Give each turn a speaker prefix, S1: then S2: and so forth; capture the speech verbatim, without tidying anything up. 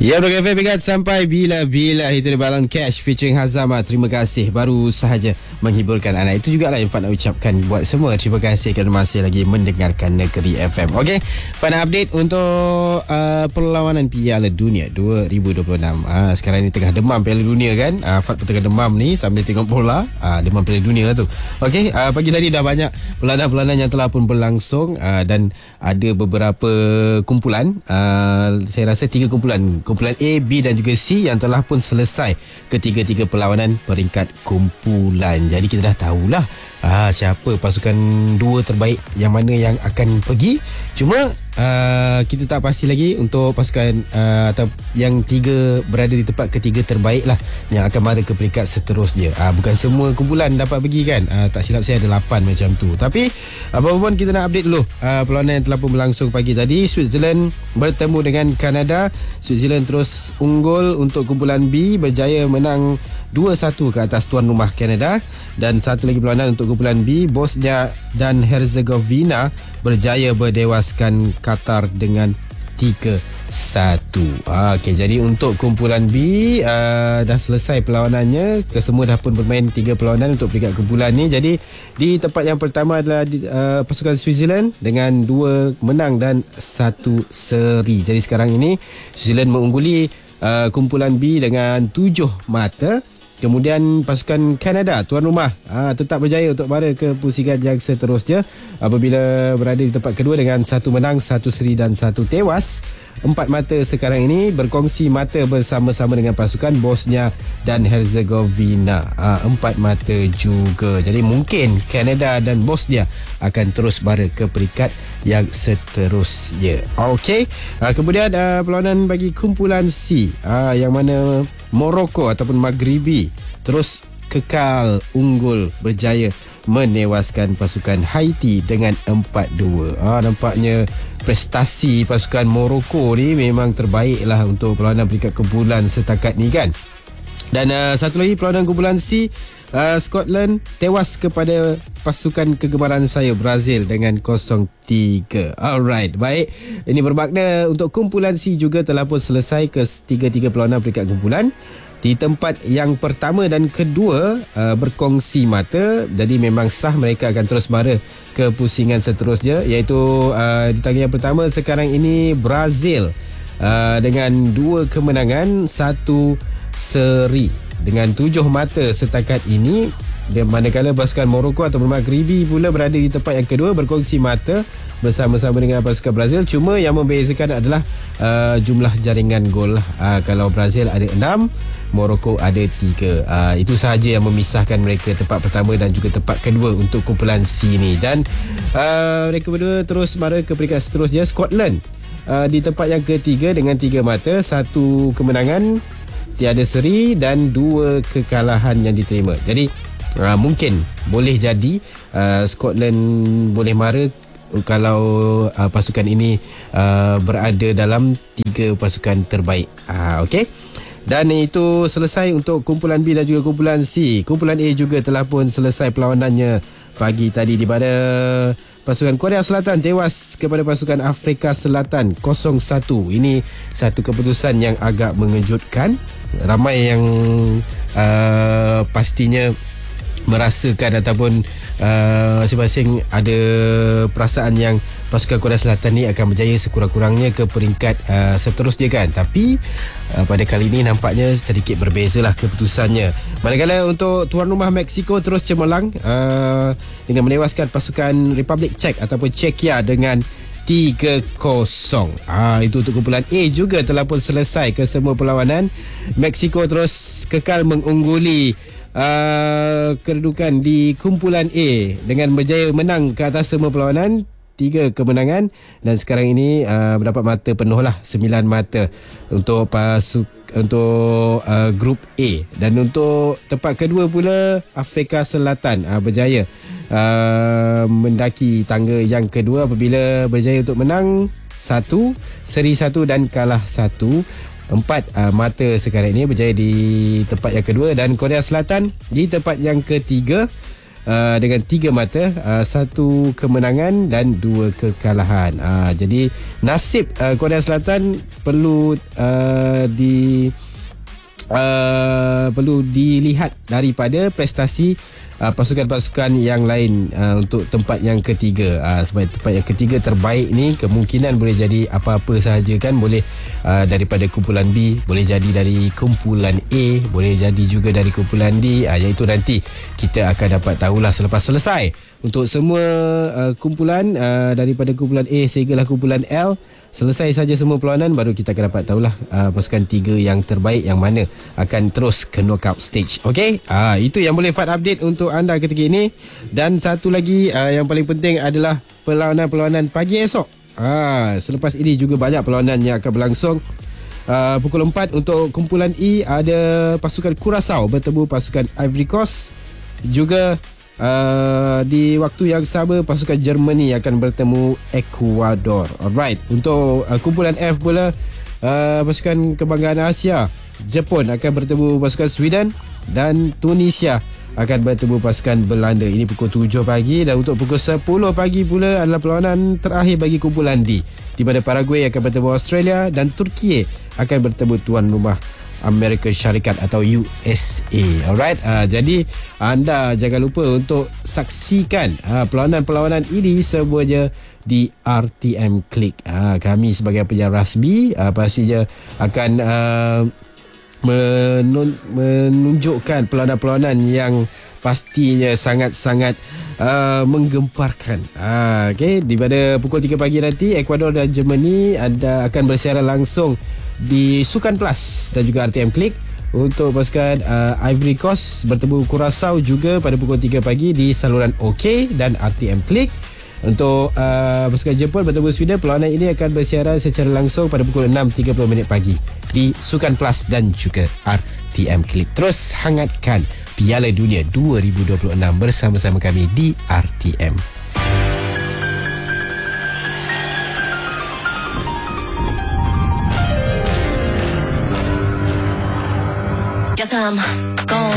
S1: Ya, Blog F M ingat sampai bila-bila. Itu di Balon Cash featuring Hazama. Terima kasih, baru sahaja menghiburkan anda. Itu juga lah yang Fana ucapkan buat semua. Terima kasih kerana masih lagi mendengarkan Negeri F M. Okey, Fana update untuk uh, perlawanan Piala Dunia dua ribu dua puluh enam. uh, Sekarang ni tengah demam Piala Dunia kan. uh, Fat pun tengah demam ni sambil tengok bola. uh, Demam Piala Dunia lah tu. Okey, uh, pagi tadi dah banyak perlawanan-perlawanan yang telah pun berlangsung, uh, dan ada beberapa kumpulan. uh, Saya rasa tiga kumpulan, kumpulan A, B dan juga C yang telah pun selesai ketiga-tiga perlawanan peringkat kumpulan. Jadi kita dah tahulah ah, siapa pasukan dua terbaik yang mana yang akan pergi. Cuma uh, kita tak pasti lagi untuk pasukan uh, atau yang tiga berada di tempat ketiga terbaik lah yang akan mara ke peringkat seterusnya. uh, Bukan semua kumpulan dapat pergi kan. uh, Tak silap saya ada lapan macam tu. Tapi apa pun kita nak update dulu uh, perlawanan yang telah pun berlangsung pagi tadi. Switzerland bertemu dengan Kanada. Switzerland terus unggul untuk kumpulan B, berjaya menang dua satu ke atas tuan rumah Kanada. Dan satu lagi perlawanan untuk kumpulan B, Bosnia dan Herzegovina berjaya berdewaskan Qatar dengan tiga satu. Ah, okay, jadi untuk kumpulan B uh, dah selesai perlawanannya. Kesemua dah pun bermain tiga perlawanan untuk peringkat kumpulan ni. Jadi di tempat yang pertama adalah di, uh, pasukan Switzerland dengan dua menang dan satu seri. Jadi sekarang ini Switzerland mengungguli uh, kumpulan B dengan tujuh mata. Kemudian pasukan Kanada, tuan rumah, aa, tetap berjaya untuk mara ke pusingan yang seterusnya apabila berada di tempat kedua dengan satu menang, satu seri dan satu tewas. Empat mata sekarang ini berkongsi mata bersama-sama dengan pasukan Bosnia dan Herzegovina. Aa, empat mata juga. Jadi mungkin Kanada dan Bosnia akan terus mara ke peringkat yang seterusnya. Okey, aa, kemudian aa, perlawanan bagi kumpulan C, aa, yang mana Morocco ataupun Maghribi terus kekal unggul, berjaya menewaskan pasukan Haiti dengan empat dua. Ah, nampaknya prestasi pasukan Morocco ni memang terbaik lah untuk perlawanan peringkat kumpulan setakat ni kan. Dan uh, satu lagi perlawanan kumpulan C, uh, Scotland tewas kepada pasukan kegemaran saya Brazil dengan kosong tiga. Alright, baik. Ini bermakna untuk kumpulan C juga telah pun selesai ke tiga-tiga perlawanan peringkat kumpulan. Di tempat yang pertama dan kedua uh, berkongsi mata. Jadi memang sah mereka akan terus mara ke pusingan seterusnya, iaitu uh, di tangga yang pertama sekarang ini Brazil uh, dengan dua kemenangan, satu seri dengan tujuh mata setakat ini. Dan manakala pasukan Morocco atau Maghribi pula berada di tempat yang kedua berkongsi mata bersama-sama dengan pasukan Brazil. Cuma yang membezakan adalah uh, jumlah jaringan gol. Uh, kalau Brazil ada enam, Morocco ada tiga. Uh, itu sahaja yang memisahkan mereka tempat pertama dan juga tempat kedua untuk kumpulan C ni. Dan uh, mereka berdua terus mara ke peringkat seterusnya. Scotland uh, di tempat yang ketiga dengan tiga mata, satu kemenangan, tiada seri dan dua kekalahan yang diterima. Jadi Uh, mungkin boleh jadi uh, Scotland boleh mara kalau uh, pasukan ini uh, berada dalam tiga pasukan terbaik. uh, Okey. Dan itu selesai untuk kumpulan B dan juga kumpulan C. Kumpulan A juga telah pun selesai perlawanannya pagi tadi, di mana pasukan Korea Selatan tewas kepada pasukan Afrika Selatan kosong satu. Ini satu keputusan yang agak mengejutkan. Ramai yang uh, pastinya merasakan ataupun uh, masing-masing ada perasaan yang pasukan Korea Selatan ni akan berjaya sekurang-kurangnya ke peringkat uh, seterusnya kan. Tapi uh, pada kali ini nampaknya sedikit berbezalah keputusannya. Manakala untuk tuan rumah Mexico terus cemerlang uh, dengan menewaskan pasukan Republik Czech ataupun Czechia dengan tiga kosong. Ah, itu untuk kumpulan A juga telah pun selesai ke semua perlawanan. Mexico terus kekal mengungguli Uh, kedudukan di kumpulan A dengan berjaya menang ke atas semua perlawanan, tiga kemenangan, dan sekarang ini uh, mendapat mata penuh lah, sembilan mata untuk pasuk untuk uh, grup A. Dan untuk tempat kedua pula Afrika Selatan uh, berjaya uh, mendaki tangga yang kedua apabila berjaya untuk menang satu, seri satu dan kalah satu. Empat uh, mata sekarang ini berjaya di tempat yang kedua, dan Korea Selatan di tempat yang ketiga uh, dengan tiga mata, uh, satu kemenangan dan dua kekalahan. Uh, jadi nasib uh, Korea Selatan perlu uh, di uh, perlu dilihat daripada prestasi Uh, pasukan-pasukan yang lain uh, untuk tempat yang ketiga. Uh, sebab tempat yang ketiga terbaik ni kemungkinan boleh jadi apa-apa sahaja kan. Boleh uh, daripada kumpulan B, boleh jadi dari kumpulan A, boleh jadi juga dari kumpulan D, uh, iaitu nanti kita akan dapat tahulah selepas selesai untuk semua uh, kumpulan uh, daripada kumpulan A sehinggalah kumpulan L. Selesai saja semua perlawanan, baru kita akan dapat tahulah uh, pasukan tiga yang terbaik yang mana akan terus ke knockout stage. Okey, uh, itu yang boleh Fad update untuk anda ketika ini. Dan satu lagi uh, yang paling penting adalah perlawanan-perlawanan pagi esok. Uh, selepas ini juga banyak perlawanan yang akan berlangsung. Uh, pukul empat untuk kumpulan E ada pasukan Curaçao bertemu pasukan Ivory Coast. Juga Uh, di waktu yang sama pasukan Germany akan bertemu Ecuador. Alright, untuk uh, kumpulan F pula uh, pasukan kebanggaan Asia Jepun akan bertemu pasukan Sweden dan Tunisia akan bertemu pasukan Belanda. Ini pukul tujuh pagi. Dan untuk pukul sepuluh pagi pula adalah perlawanan terakhir bagi kumpulan D, di mana Paraguay akan bertemu Australia dan Turki akan bertemu tuan rumah Amerika Syarikat atau U S A. Alright, uh, jadi anda jangan lupa untuk saksikan uh, perlawanan-perlawanan ini semuanya di R T M Click. Uh, kami sebagai penyiar rasmi uh, pastinya akan uh, menun- menunjukkan perlawanan-perlawanan yang pastinya sangat-sangat uh, menggemparkan. Uh, okay, di pada pukul tiga pagi nanti Ecuador dan Germany anda akan bersiaran langsung di Sukan Plus dan juga R T M Click. Untuk pasukan uh, Ivory Coast bertemu Curaçao juga pada pukul tiga pagi di saluran OK dan R T M Click. Untuk uh, pasukan Jepun bertemu Sweden, perlawanan ini akan bersiaran secara langsung pada pukul enam tiga puluh minit pagi di Sukan Plus dan juga R T M Click. Terus hangatkan Piala Dunia dua ribu dua puluh enam bersama-sama kami di R T M.
S2: Guess I'm gone.